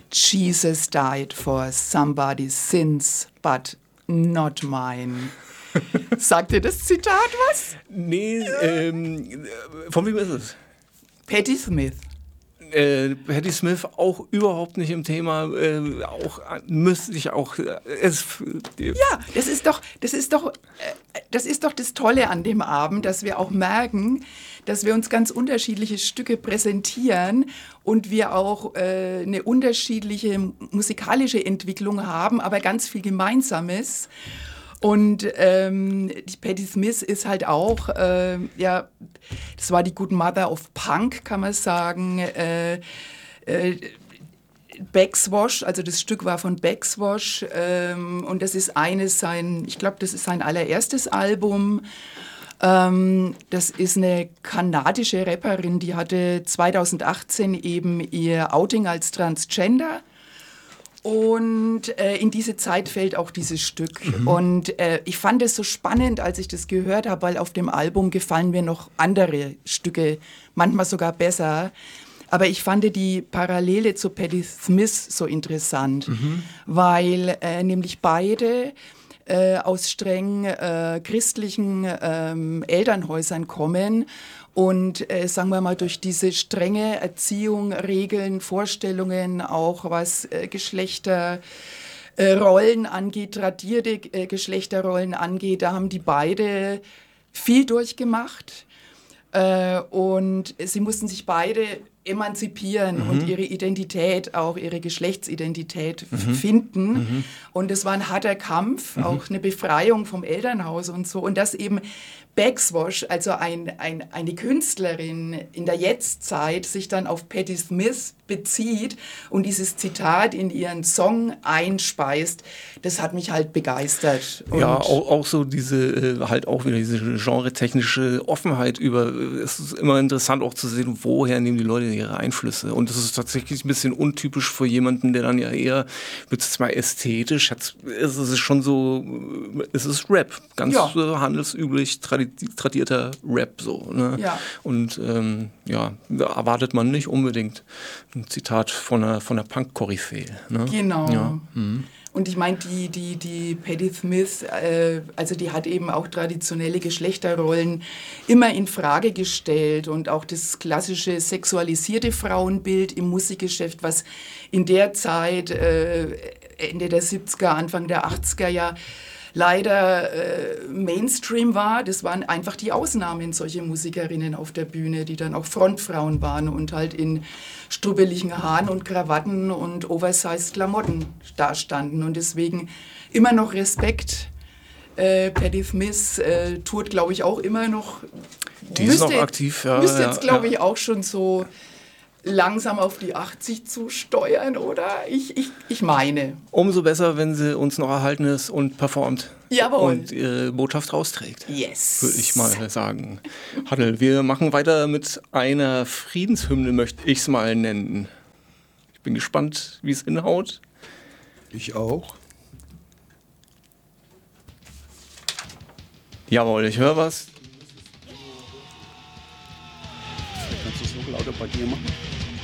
Jesus died for somebody's sins, but not mine. Sagt dir das Zitat was? Nee, von wem ist es? Patti Smith. Patti Smith auch überhaupt nicht im Thema, auch müsste ich auch. Ja, das ist doch das Tolle an dem Abend, dass wir auch merken, dass wir uns ganz unterschiedliche Stücke präsentieren und wir auch eine unterschiedliche musikalische Entwicklung haben, aber ganz viel Gemeinsames. Und die Patti Smith ist halt auch, das war die Good Mother of Punk, kann man sagen. Backswash, also das Stück war von Backswash und das ist ich glaube, das ist sein allererstes Album. Das ist eine kanadische Rapperin, die hatte 2018 eben ihr Outing als Transgender. Und in diese Zeit fällt auch dieses Stück. Und ich fand es so spannend, als ich das gehört habe, weil auf dem Album gefallen mir noch andere Stücke, manchmal sogar besser. Aber ich fand die Parallele zu Patti Smith so interessant, weil nämlich beide aus streng christlichen Elternhäusern kommen und sagen wir mal durch diese strenge Erziehung, Regeln, Vorstellungen, auch was Geschlechterrollen angeht, tradierte Geschlechterrollen angeht, da haben die beide viel durchgemacht und sie mussten sich beide emanzipieren und ihre Identität, auch ihre Geschlechtsidentität finden. Und es war ein harter Kampf, auch eine Befreiung vom Elternhaus und so. Und das eben Backswash, also eine Künstlerin in der Jetztzeit, sich dann auf Patti Smith bezieht und dieses Zitat in ihren Song einspeist, das hat mich halt begeistert. Und ja, auch so diese, halt auch wieder diese genretechnische Offenheit es ist immer interessant auch zu sehen, woher nehmen die Leute ihre Einflüsse. Und das ist tatsächlich ein bisschen untypisch für jemanden, der dann ja eher, wird es mal ästhetisch, es ist schon so, es ist Rap, ganz handelsüblich, tradierter Rap so. Ne? Ja. Und da erwartet man nicht unbedingt ein Zitat von der Punk-Koryphäe. Ne? Genau. Ja. Und ich meine, die Patti Smith, also die hat eben auch traditionelle Geschlechterrollen immer in Frage gestellt und auch das klassische sexualisierte Frauenbild im Musikgeschäft, was in der Zeit, Ende der 70er, Anfang der 80er Jahre, leider Mainstream war. Das waren einfach die Ausnahmen, solche Musikerinnen auf der Bühne, die dann auch Frontfrauen waren und halt in strubbeligen Haaren und Krawatten und oversized Klamotten dastanden. Und deswegen immer noch Respekt. Patti Smith tourt, glaube ich, auch immer noch. Die ist noch aktiv. Ja, müsste jetzt, glaube ich, auch schon so langsam auf die 80 zu steuern, oder? Ich meine. Umso besser, wenn sie uns noch erhalten ist und performt. Jawohl. Und ihre Botschaft rausträgt. Yes. Würde ich mal sagen. Haddel, wir machen weiter mit einer Friedenshymne, möchte ich es mal nennen. Ich bin gespannt, wie es hinhaut. Ich auch. Jawohl, ich höre was. Kannst du es noch lauter bei dir machen?